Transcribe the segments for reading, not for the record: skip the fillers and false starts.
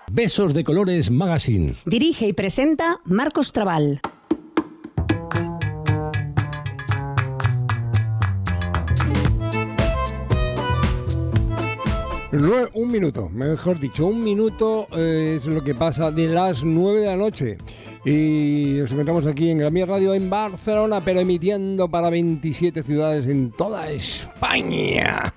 Besos de Colores Magazine. Dirige y presenta Marcos Trabal. Un minuto, mejor dicho, un minuto es lo que pasa de las 9 de la noche. Y nos encontramos aquí en Gran Vía Radio en Barcelona, pero emitiendo para 27 ciudades en toda España.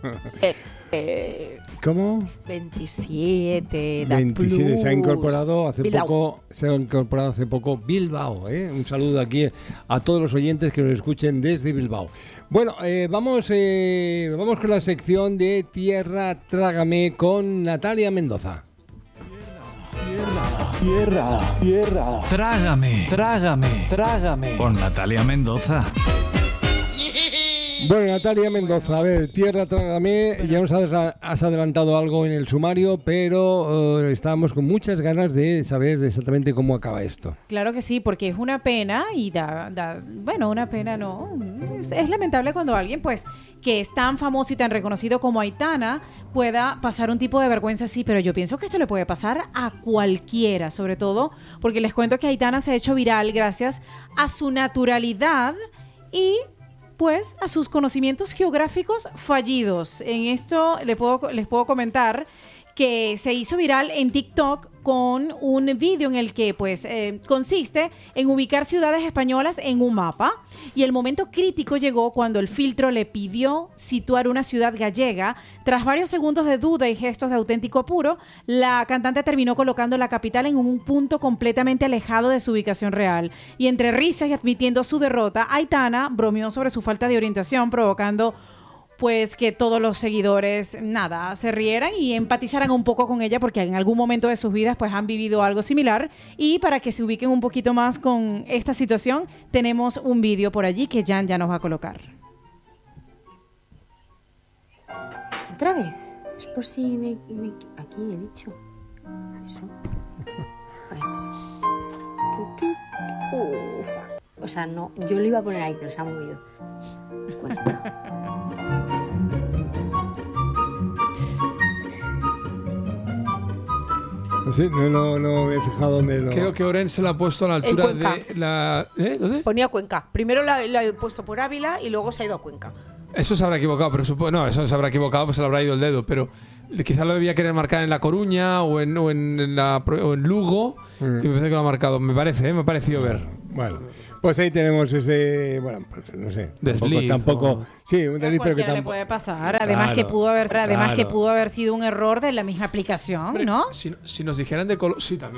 ¿Cómo? 27, 27, se ha incorporado hace Bilbao. poco Bilbao, ¿eh? Un saludo aquí a todos los oyentes que nos escuchen desde Bilbao. Bueno, vamos con la sección de Tierra Trágame con Natalia Mendoza. Tierra. Trágame. Con Natalia Mendoza. Bueno, Natalia Mendoza, a ver, Tierra Trágame, ya nos has adelantado algo en el sumario, pero estábamos con muchas ganas de saber exactamente cómo acaba esto. Claro que sí, porque es una pena y bueno, una pena no, es lamentable cuando alguien pues que es tan famoso y tan reconocido como Aitana pueda pasar un tipo de vergüenza así, pero yo pienso que esto le puede pasar a cualquiera, sobre todo porque les cuento que Aitana se ha hecho viral gracias a su naturalidad y pues a sus conocimientos geográficos fallidos. En esto les puedo comentar que se hizo viral en TikTok con un vídeo en el que pues consiste en ubicar ciudades españolas en un mapa, y el momento crítico llegó cuando el filtro le pidió situar una ciudad gallega. Tras varios segundos de duda y gestos de auténtico apuro, la cantante terminó colocando la capital en un punto completamente alejado de su ubicación real, y entre risas y admitiendo su derrota, Aitana bromeó sobre su falta de orientación, provocando pues que todos los seguidores, se rieran y empatizaran un poco con ella, porque en algún momento de sus vidas pues han vivido algo similar. Y para que se ubiquen un poquito más con esta situación, tenemos un vídeo por allí que Jan ya nos va a colocar. ¿Otra vez? Es por si me aquí he dicho. Eso. Ufa. O sea, no, yo lo iba a poner ahí, pero se ha movido. Cuenta. No sé, no me he fijado dónde lo... Creo que Oren se la ha puesto a la altura Cuenca. de la... ¿Dónde? Ponía Cuenca. Primero la he puesto por Ávila y luego se ha ido a Cuenca. Eso se habrá equivocado, pero eso se habrá equivocado, pues se le habrá ido el dedo, pero quizás lo debía querer marcar en La Coruña o en Lugo, y me parece que lo ha marcado, me pareció ver. Bueno, pues ahí tenemos ese, bueno, pues no sé, Desliz, tampoco sí, un desliz, pero que le tampoco puede pasar, además Claro, que pudo haber claro. sido un error de la misma aplicación, ¿no? Si nos dijeran de color... Sí, también.